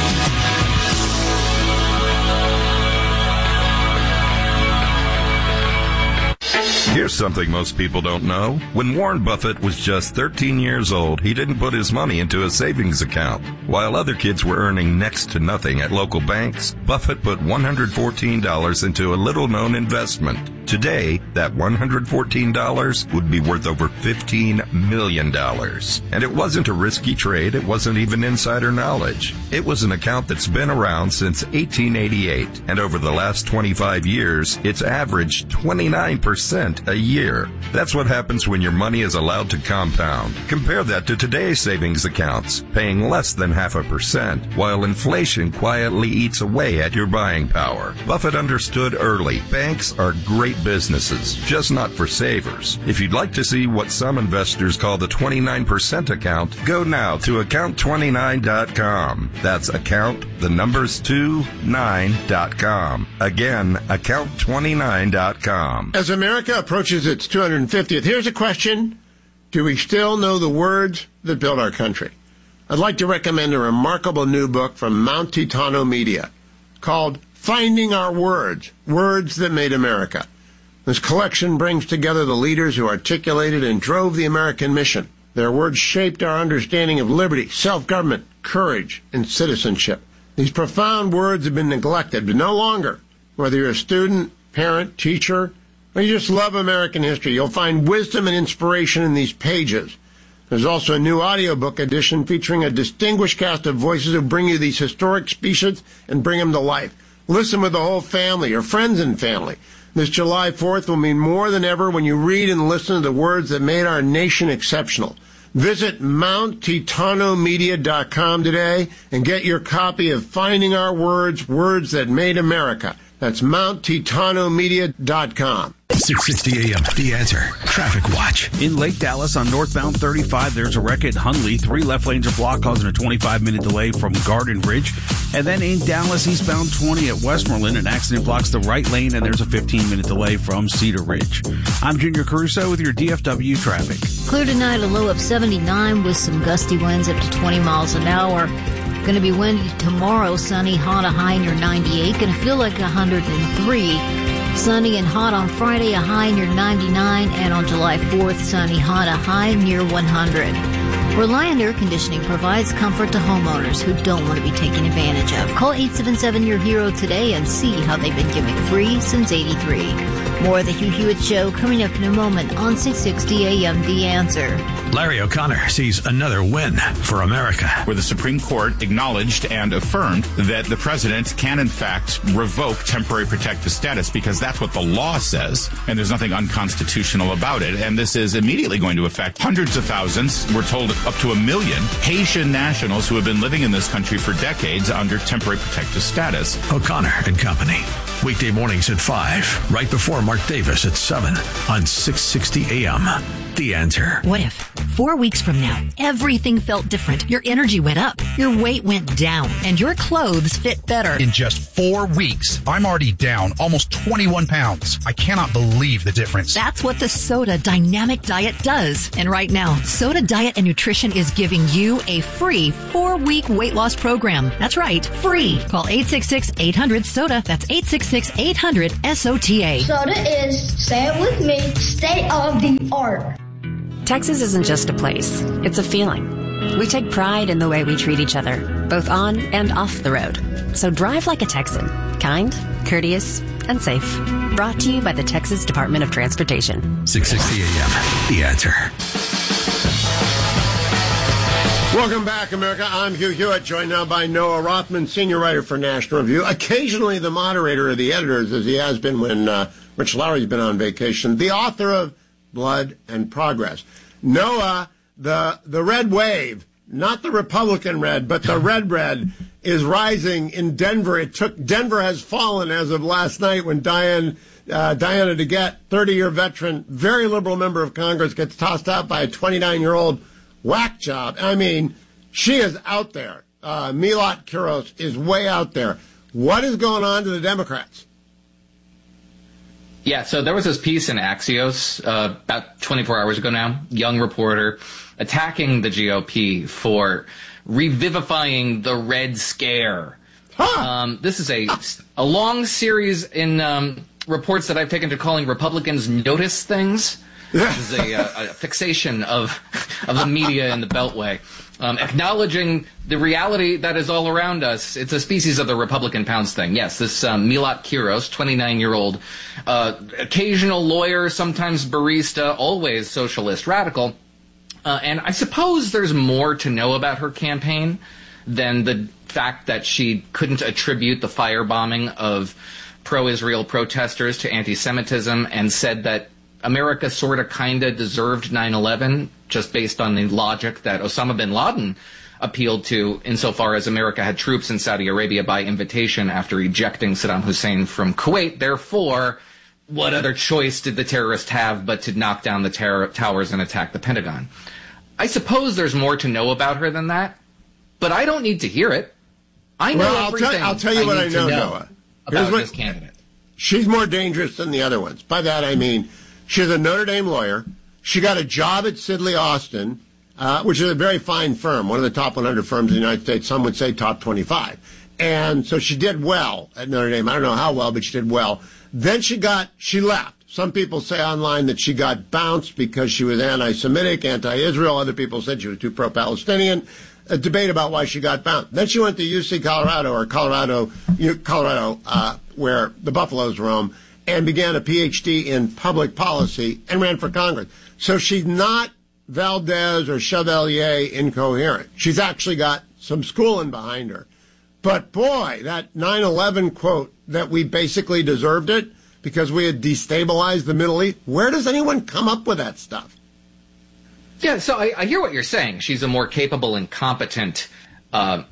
Here's something most people don't know. When Warren Buffett was just thirteen years old, he didn't put his money into a savings account. While other kids were earning next to nothing at local banks, Buffett put one hundred fourteen dollars into a little-known investment. Today, that one hundred fourteen dollars would be worth over fifteen million dollars. And it wasn't a risky trade. It wasn't even insider knowledge. It was an account that's been around since eighteen eighty-eight. And over the last twenty-five years, it's averaged twenty-nine percent a year. That's what happens when your money is allowed to compound. Compare that to today's savings accounts, paying less than half a percent, while inflation quietly eats away at your buying power. Buffett understood early. Banks are great businesses, just not for savers. If you'd like to see what some investors call the twenty-nine percent account, go now to account twenty-nine dot com. That's account, the numbers two, nine dot com. Again, account twenty-nine dot com. As America approaches its two hundred fiftieth, here's a question. Do we still know the words that built our country? I'd like to recommend a remarkable new book from Mount Titano Media called Finding Our Words, Words That Made America. This collection brings together the leaders who articulated and drove the American mission. Their words shaped our understanding of liberty, self-government, courage, and citizenship. These profound words have been neglected, but no longer. Whether you're a student, parent, teacher, or you just love American history, you'll find wisdom and inspiration in these pages. There's also a new audiobook edition featuring a distinguished cast of voices who bring you these historic speeches and bring them to life. Listen with the whole family or friends and family. This July fourth will mean more than ever when you read and listen to the words that made our nation exceptional. Visit Mount Titano Media dot com today and get your copy of Finding Our Words, Words That Made America. That's Mount Titano Media dot com. six sixty A M, The Answer. Traffic Watch. In Lake Dallas on northbound thirty-five, there's a wreck at Hunley. Three left lanes are blocked, causing a twenty-five minute delay from Garden Ridge. And then in Dallas, eastbound twenty at Westmoreland, an accident blocks the right lane, and there's a fifteen minute delay from Cedar Ridge. I'm Junior Caruso with your D F W traffic. Clear tonight, a low of seventy-nine with some gusty winds up to twenty miles an hour. Going to be windy tomorrow, sunny, hot, a high near ninety-eight. Going to feel like one hundred three. Sunny and hot on Friday, a high near ninety-nine, and on July fourth, sunny, hot, a high near one hundred. Reliant Air Conditioning provides comfort to homeowners who don't want to be taken advantage of. Call eight seven seven, your hero today and see how they've been giving free since eighty-three. More of the Hugh Hewitt Show coming up in a moment on six sixty A M The Answer. Larry O'Connor sees another win for America. Where the Supreme Court acknowledged and affirmed that the president can, in fact, revoke temporary protective status because that's what the law says, and there's nothing unconstitutional about it. And this is immediately going to affect hundreds of thousands, we're told up to a million, Haitian nationals who have been living in this country for decades under temporary protective status. O'Connor and Company. Weekday mornings at five, right before Mark Davis at seven on six sixty A M The Answer. What if four weeks from now, everything felt different? Your energy went up, your weight went down, and your clothes fit better. In just four weeks, I'm already down almost twenty-one pounds. I cannot believe the difference. That's what the Soda Dynamic Diet does. And right now, Soda Diet and Nutrition is giving you a free four-week weight loss program. That's right, free. Call eight six six, eight hundred, SODA. That's eight six six, eight hundred, S O T A. Soda is, say it with me, state of the art. Texas isn't just a place, it's a feeling. We take pride in the way we treat each other, both on and off the road. So drive like a Texan, kind, courteous, and safe. Brought to you by the Texas Department of Transportation. six sixty A M The Answer. Welcome back, America. I'm Hugh Hewitt, joined now by Noah Rothman, senior writer for National Review, occasionally the moderator of the editors, as he has been when uh, Rich Lowry's been on vacation, the author of Blood and Progress. Noah, the the red wave, not the Republican red, but the red red, is rising in Denver. It took Denver has fallen as of last night when Diane uh, Diana DeGette, thirty-year veteran, very liberal member of Congress, gets tossed out by a twenty-nine-year-old whack job. I mean, she is out there. Uh, Milot Kiros is way out there. What is going on to the Democrats? Yeah, so there was this piece in Axios uh, about twenty-four hours ago now, young reporter attacking the G O P for revivifying the Red Scare. Huh. Um, this is a, a long series in um, reports that I've taken to calling Republicans notice things. This is a, a, a fixation of of the media in the Beltway. Um, acknowledging the reality that is all around us. It's a species of the Republican pounce thing. Yes, this um, Milot Kiros, twenty-nine-year-old, uh, occasional lawyer, sometimes barista, always socialist radical. Uh, and I suppose there's more to know about her campaign than the fact that she couldn't attribute the firebombing of pro-Israel protesters to anti-Semitism and said that America sort of kind of deserved nine eleven just based on the logic that Osama bin Laden appealed to insofar as America had troops in Saudi Arabia by invitation after ejecting Saddam Hussein from Kuwait. Therefore, what other choice did the terrorist have but to knock down the terror towers and attack the Pentagon? I suppose there's more to know about her than that, but I don't need to hear it. I know well, everything I'll tell, I'll tell you I what need I know, to know Noah. about Here's what, this candidate. She's more dangerous than the other ones. By that I mean she's a Notre Dame lawyer. She got a job at Sidley Austin, uh, which is a very fine firm, one of the top one hundred firms in the United States. Some would say top twenty-five. And so she did well at Notre Dame. I don't know how well, but she did well. Then she got, she left. Some people say online that she got bounced because she was anti-Semitic, anti-Israel. Other people said she was too pro-Palestinian. A debate about why she got bounced. Then she went to U C Colorado, or Colorado, Colorado, uh, where the Buffaloes roam, and began a P H D in public policy and ran for Congress. So she's not Valdez or Chevalier incoherent. She's actually got some schooling behind her. But boy, that nine eleven quote that we basically deserved it because we had destabilized the Middle East, where does anyone come up with that stuff? Yeah, so I, I hear what you're saying. She's a more capable and competent uh,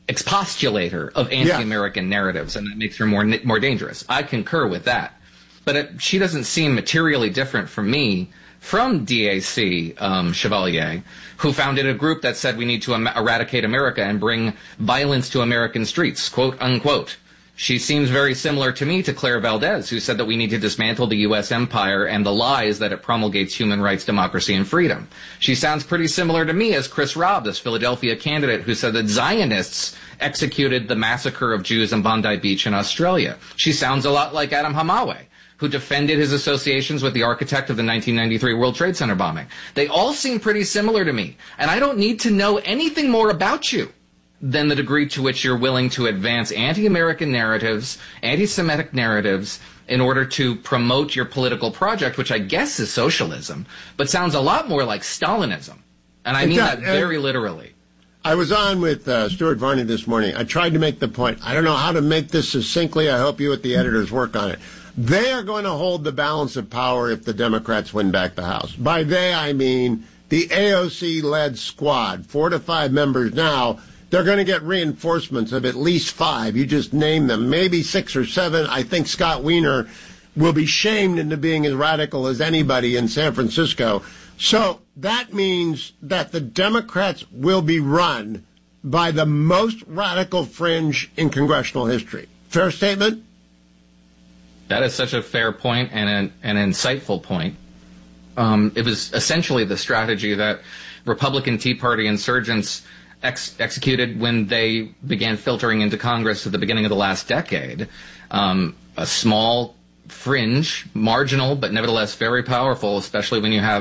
expostulator of anti-American yeah. narratives, and that makes her more more dangerous. I concur with that. But it, she doesn't seem materially different from me, from D A C um, Chevalier, who founded a group that said we need to em- eradicate America and bring violence to American streets, quote unquote. She seems very similar to me to Claire Valdez, who said that we need to dismantle the U S empire and the lies that it promulgates human rights, democracy, and freedom. She sounds pretty similar to me as Chris Robb, this Philadelphia candidate who said that Zionists executed the massacre of Jews in Bondi Beach in Australia. She sounds a lot like Adam Hamawe, who defended his associations with the architect of the nineteen ninety-three World Trade Center bombing. They all seem pretty similar to me, and I don't need to know anything more about you than the degree to which you're willing to advance anti-American narratives, anti-Semitic narratives, in order to promote your political project, which I guess is socialism, but sounds a lot more like Stalinism. And I mean that very literally. I was on with uh, Stuart Varney this morning. I tried to make the point. I don't know how to make this succinctly. I hope you at the editors work on it. They are going to hold the balance of power if the Democrats win back the House. By they, I mean the A O C-led squad, four to five members now. They're going to get reinforcements of at least five. You just name them, maybe six or seven. I think Scott Wiener will be shamed into being as radical as anybody in San Francisco. So that means that the Democrats will be run by the most radical fringe in congressional history. Fair statement? That is such a fair point and an, an insightful point. Um, it was essentially the strategy that Republican Tea Party insurgents ex- executed when they began filtering into Congress at the beginning of the last decade. Um, a small fringe, marginal, but nevertheless very powerful, especially when you have